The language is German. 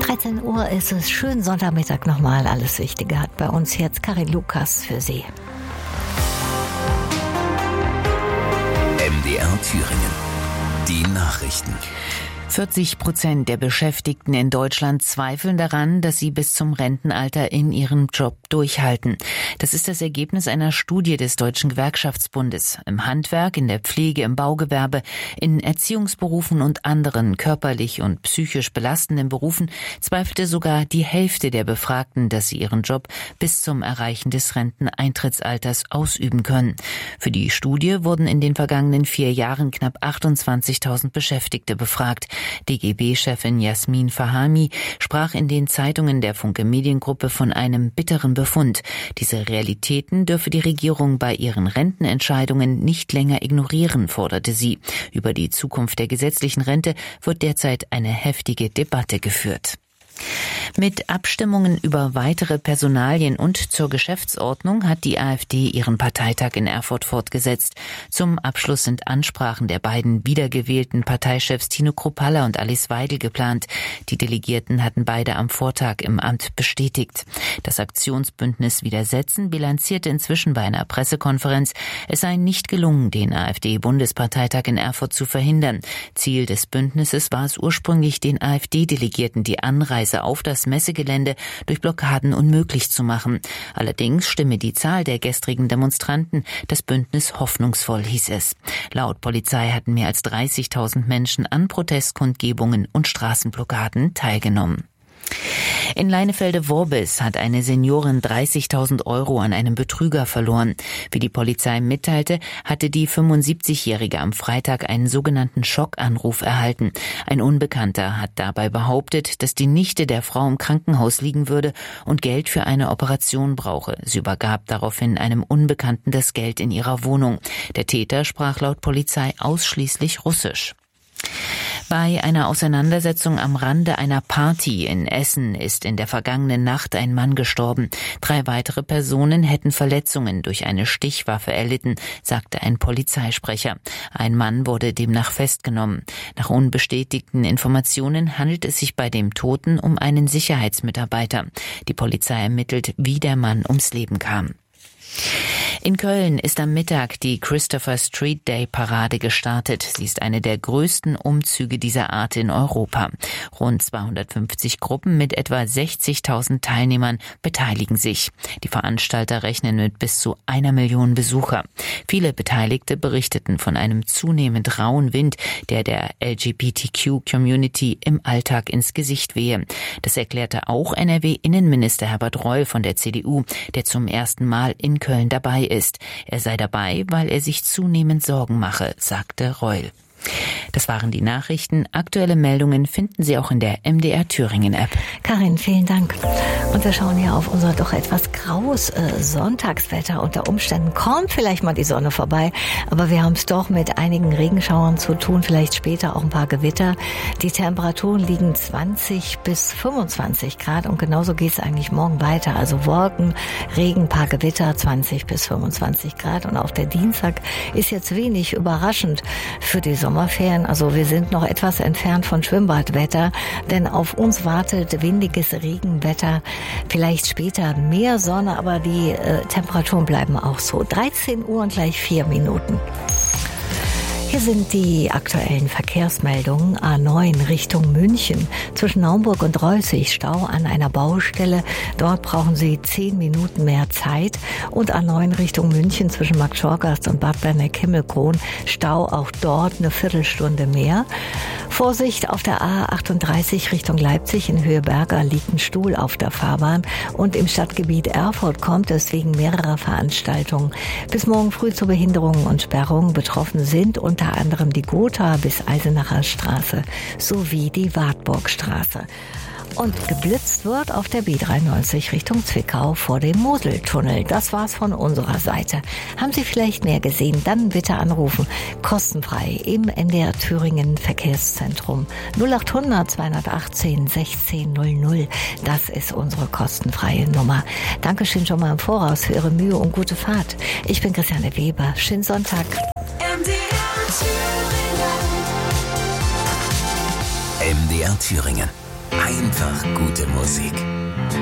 13 Uhr ist es. Schönen Sonntagmittag nochmal. Alles Wichtige hat bei uns jetzt Karin Lukas für Sie. MDR Thüringen. Die Nachrichten. 40% der Beschäftigten in Deutschland zweifeln daran, dass sie bis zum Rentenalter in ihrem Job durchhalten. Das ist das Ergebnis einer Studie des Deutschen Gewerkschaftsbundes. Im Handwerk, in der Pflege, im Baugewerbe, in Erziehungsberufen und anderen körperlich und psychisch belastenden Berufen zweifelte sogar die Hälfte der Befragten, dass sie ihren Job bis zum Erreichen des Renteneintrittsalters ausüben können. Für die Studie wurden in den vergangenen 4 Jahren knapp 28.000 Beschäftigte befragt. DGB-Chefin Jasmin Fahami sprach in den Zeitungen der Funke Mediengruppe von einem bitteren Befund. Diese Realitäten dürfe die Regierung bei ihren Rentenentscheidungen nicht länger ignorieren, forderte sie. Über die Zukunft der gesetzlichen Rente wird derzeit eine heftige Debatte geführt. Mit Abstimmungen über weitere Personalien und zur Geschäftsordnung hat die AfD ihren Parteitag in Erfurt fortgesetzt. Zum Abschluss sind Ansprachen der beiden wiedergewählten Parteichefs Tino Kruppalla und Alice Weidel geplant. Die Delegierten hatten beide am Vortag im Amt bestätigt. Das Aktionsbündnis Widersetzen bilanzierte inzwischen bei einer Pressekonferenz, es sei nicht gelungen, den AfD-Bundesparteitag in Erfurt zu verhindern. Ziel des Bündnisses war es ursprünglich, den AfD-Delegierten die Anreise auf das Messegelände durch Blockaden unmöglich zu machen. Allerdings stimme die Zahl der gestrigen Demonstranten das Bündnis hoffnungsvoll, hieß es. Laut Polizei hatten mehr als 30.000 Menschen an Protestkundgebungen und Straßenblockaden teilgenommen. In Leinefelde-Worbis hat eine Seniorin 30.000 € an einem Betrüger verloren. Wie die Polizei mitteilte, hatte die 75-Jährige am Freitag einen sogenannten Schockanruf erhalten. Ein Unbekannter hat dabei behauptet, dass die Nichte der Frau im Krankenhaus liegen würde und Geld für eine Operation brauche. Sie übergab daraufhin einem Unbekannten das Geld in ihrer Wohnung. Der Täter sprach laut Polizei ausschließlich Russisch. Bei einer Auseinandersetzung am Rande einer Party in Essen ist in der vergangenen Nacht ein Mann gestorben. 3 weitere Personen hätten Verletzungen durch eine Stichwaffe erlitten, sagte ein Polizeisprecher. Ein Mann wurde demnach festgenommen. Nach unbestätigten Informationen handelt es sich bei dem Toten um einen Sicherheitsmitarbeiter. Die Polizei ermittelt, wie der Mann ums Leben kam. In Köln ist am Mittag die Christopher Street Day Parade gestartet. Sie ist eine der größten Umzüge dieser Art in Europa. Rund 250 Gruppen mit etwa 60.000 Teilnehmern beteiligen sich. Die Veranstalter rechnen mit bis zu 1 Million Besucher. Viele Beteiligte berichteten von einem zunehmend rauen Wind, der LGBTQ-Community im Alltag ins Gesicht wehe. Das erklärte auch NRW-Innenminister Herbert Reul von der CDU, der zum ersten Mal in Köln dabei ist. Er sei dabei, weil er sich zunehmend Sorgen mache, sagte Reul. Das waren die Nachrichten. Aktuelle Meldungen finden Sie auch in der MDR Thüringen App. Karin, vielen Dank. Und wir schauen hier auf unser doch etwas graues Sonntagswetter. Unter Umständen kommt vielleicht mal die Sonne vorbei, aber wir haben es doch mit einigen Regenschauern zu tun, vielleicht später auch ein paar Gewitter. Die Temperaturen liegen 20 bis 25 Grad und genauso geht es eigentlich morgen weiter. Also Wolken, Regen, paar Gewitter, 20 bis 25 Grad. Und auch der Dienstag ist jetzt wenig überraschend für die Sommerferien. Also wir sind noch etwas entfernt von Schwimmbadwetter, denn auf uns wartet windiges Regenwetter. Vielleicht später mehr Sonne, aber die Temperaturen bleiben auch so. 13 Uhr und gleich 4 Minuten. Hier sind die aktuellen Verkehrsmeldungen. A9 Richtung München. Zwischen Naumburg und Reußig Stau an einer Baustelle. Dort brauchen Sie 10 Minuten mehr Zeit. Und A9 Richtung München zwischen Markt Schorgast und Bad Berneck-Himmelkron. Stau auch dort eine Viertelstunde mehr. Vorsicht auf der A38 Richtung Leipzig in Höhe Berger liegt ein Stuhl auf der Fahrbahn. Und im Stadtgebiet Erfurt kommt es wegen mehrerer Veranstaltungen bis morgen früh zu Behinderungen und Sperrungen. Betroffen sind unter anderem die Gotha bis Eisenacher Straße sowie die Wartburgstraße. Und geblitzt wird auf der B93 Richtung Zwickau vor dem Moseltunnel. Das war's von unserer Seite. Haben Sie vielleicht mehr gesehen? Dann bitte anrufen. Kostenfrei im NDR Thüringen Verkehrszentrum 0800 218 1600. Das ist unsere kostenfreie Nummer. Dankeschön schon mal im Voraus für Ihre Mühe und gute Fahrt. Ich bin Christiane Weber. Schönen Sonntag. MDR Thüringen. Einfach einfach gute Musik.